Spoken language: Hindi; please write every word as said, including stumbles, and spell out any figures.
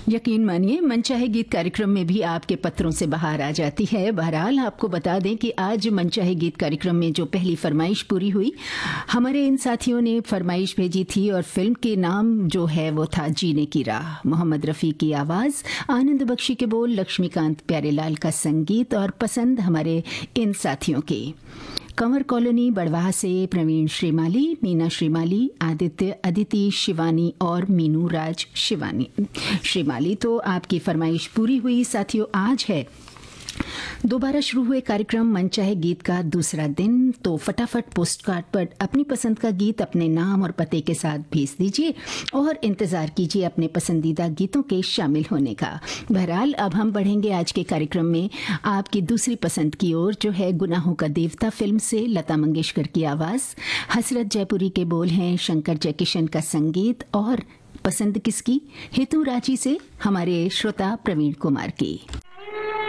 यकीन मानिए मनचाहे गीत कार्यक्रम में भी आपके पत्रों से बहार आ जाती है। बहरहाल आपको बता दें कि आज मनचाहे गीत कार्यक्रम में जो पहली फरमाइश पूरी हुई, हमारे इन साथियों ने फरमाइश भेजी थी और फिल्म के नाम जो है वो था जीने की राह। मोहम्मद रफ़ी की आवाज़, आनंद बख्शी के बोल, लक्ष्मीकांत प्यारेलाल का संगीत और पसंद हमारे इन साथियों की। कंवर कॉलोनी बड़वाह से प्रवीण श्रीमाली, मीना श्रीमाली, आदित्य अदिति शिवानी और मीनू राज शिवानी श्रीमाली। तो आपकी फरमाइश पूरी हुई साथियों। आज है दोबारा शुरू हुए कार्यक्रम मनचाहे गीत का दूसरा दिन, तो फटाफट पोस्ट कार्ड पर अपनी पसंद का गीत अपने नाम और पते के साथ भेज दीजिए और इंतज़ार कीजिए अपने पसंदीदा गीतों के शामिल होने का। बहरहाल अब हम बढ़ेंगे आज के कार्यक्रम में आपकी दूसरी पसंद की ओर, जो है गुनाहों का देवता फिल्म से लता मंगेशकर की आवाज़, हसरत जयपुरी के बोल हैं, शंकर जयकिशन का संगीत और पसंद किसकी, हेतु रांची से हमारे श्रोता प्रवीण कुमार की।